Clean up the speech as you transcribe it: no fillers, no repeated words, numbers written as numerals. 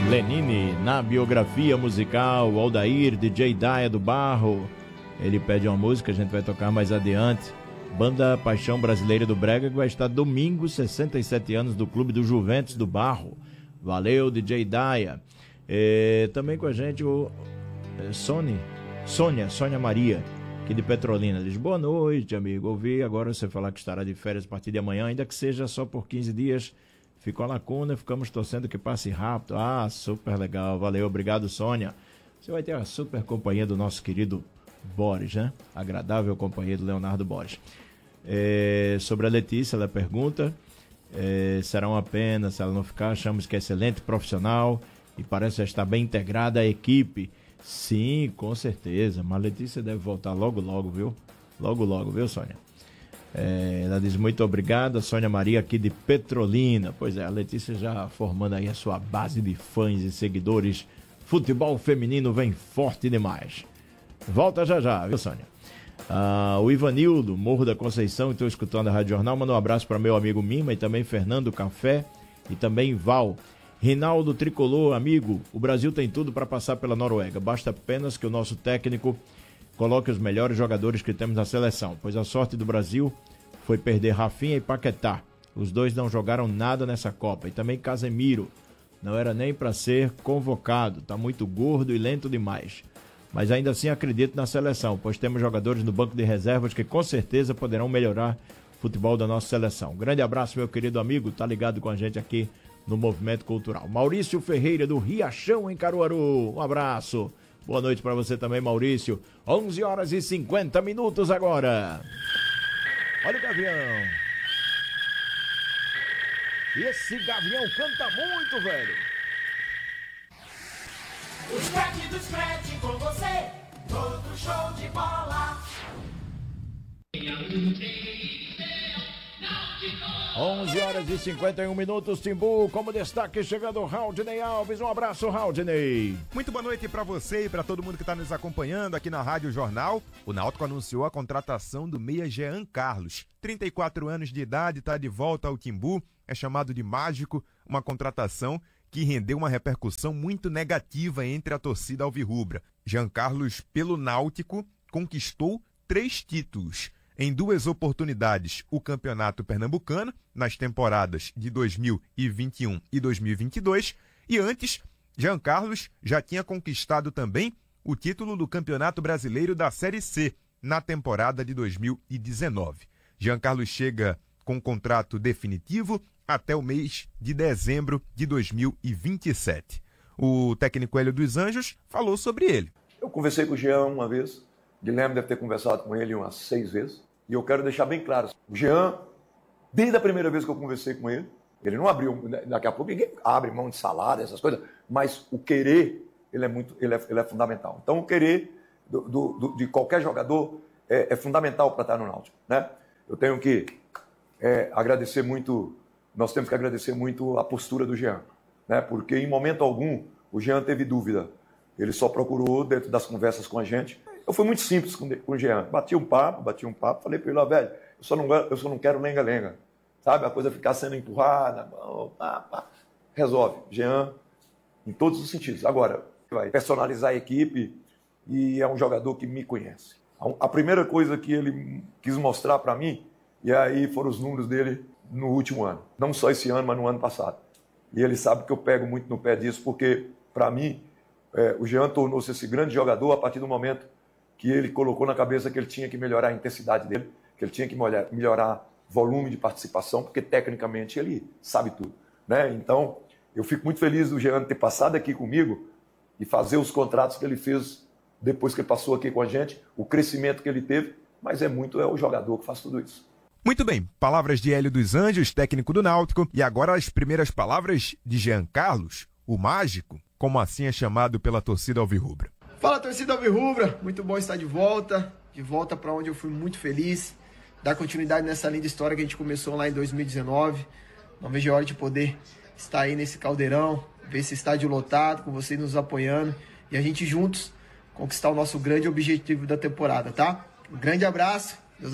Lenine, na biografia musical, Aldair, DJ Daia do Barro. Ele pede uma música, a gente vai tocar mais adiante. Banda Paixão Brasileira do Brega, que vai estar domingo, 67 anos, do Clube do Juventus do Barro. Valeu, DJ Daia. Também com a gente o Sônia Maria, aqui de Petrolina. Diz, boa noite, amigo. Ouvi agora você falar que estará de férias a partir de amanhã, ainda que seja só por 15 dias. Ficou a lacuna, ficamos torcendo que passe rápido. Ah, super legal, valeu, obrigado, Sônia. Você vai ter a super companhia do nosso querido Boris, né? Agradável companhia do Leonardo Boris. Sobre a Letícia, ela pergunta, será uma pena se ela não ficar. Achamos que é excelente profissional e parece já estar bem integrada à equipe. Sim, com certeza, mas a Letícia deve voltar logo, viu? Logo, viu, Sônia? Ela diz muito obrigada, Sônia Maria, aqui de Petrolina. Pois é, a Letícia já formando aí a sua base de fãs e seguidores. Futebol feminino vem forte demais. Volta já, viu, Sônia? O Ivanildo, Morro da Conceição, estou escutando a Rádio Jornal. Manda um abraço para meu amigo Mima e também Fernando Café e também Val. Rinaldo Tricolor, amigo, o Brasil tem tudo para passar pela Noruega. Basta apenas que o nosso técnico coloque os melhores jogadores que temos na seleção, pois a sorte do Brasil foi perder Rafinha e Paquetá. Os dois não jogaram nada nessa Copa. E também Casemiro, não era nem para ser convocado, tá muito gordo e lento demais. Mas ainda assim acredito na seleção, pois temos jogadores no banco de reservas que com certeza poderão melhorar o futebol da nossa seleção. Grande abraço, meu querido amigo, tá ligado com a gente aqui no Movimento Cultural. Maurício Ferreira, do Riachão, em Caruaru, um abraço. Boa noite para você também, Maurício. 11 horas e 50 minutos agora. Olha o Gavião. E esse Gavião canta muito, velho. Os craques dos craques com você, todo show de bola. 11 horas e 51 minutos, Timbu, como destaque chegando o Haldney Alves. Um abraço, Haldney. Muito boa noite para você e para todo mundo que está nos acompanhando aqui na Rádio Jornal. O Náutico anunciou a contratação do meia Jean Carlos. 34 anos de idade, está de volta ao Timbu, é chamado de mágico, uma contratação que rendeu uma repercussão muito negativa entre a torcida alvirrubra. Jean Carlos, pelo Náutico, conquistou 3 títulos. Em 2 oportunidades, o Campeonato Pernambucano, nas temporadas de 2021 e 2022, e antes, Jean Carlos já tinha conquistado também o título do Campeonato Brasileiro da Série C, na temporada de 2019. Jean Carlos chega com contrato definitivo até o mês de dezembro de 2027. O técnico Hélio dos Anjos falou sobre ele. Eu conversei com o Jean uma vez, Guilherme deve ter conversado com ele umas 6 vezes, e eu quero deixar bem claro, o Jean, desde a primeira vez que eu conversei com ele não abriu, daqui a pouco ninguém abre mão de salário, essas coisas, mas o querer, ele é fundamental. Então o querer de qualquer jogador é fundamental para estar no Náutico, né? Eu tenho que agradecer muito, nós temos que agradecer muito a postura do Jean, né? Porque em momento algum o Jean teve dúvida, ele só procurou dentro das conversas com a gente. Eu fui muito simples com o Jean, bati um papo, falei para ele, velho, eu só não quero lenga-lenga, sabe? A coisa ficar sendo empurrada, resolve. Jean, em todos os sentidos. Agora, vai personalizar a equipe e é um jogador que me conhece. A primeira coisa que ele quis mostrar para mim, e aí foram os números dele no último ano. Não só esse ano, mas no ano passado. E ele sabe que eu pego muito no pé disso, porque, para mim, o Jean tornou-se esse grande jogador a partir do momento que ele colocou na cabeça que ele tinha que melhorar a intensidade dele, que ele tinha que melhorar volume de participação, porque tecnicamente ele sabe tudo, né? Então, eu fico muito feliz do Jean ter passado aqui comigo e fazer os contratos que ele fez depois que ele passou aqui com a gente, o crescimento que ele teve, mas é o jogador que faz tudo isso. Muito bem, palavras de Hélio dos Anjos, técnico do Náutico, e agora as primeiras palavras de Jean Carlos, o mágico, como assim é chamado pela torcida alvirrubra. Fala, torcida alvirrubra, muito bom estar de volta para onde eu fui muito feliz, dar continuidade nessa linda história que a gente começou lá em 2019. Não vejo a hora de poder estar aí nesse caldeirão, ver esse estádio lotado, com vocês nos apoiando e a gente juntos conquistar o nosso grande objetivo da temporada, tá? Um grande abraço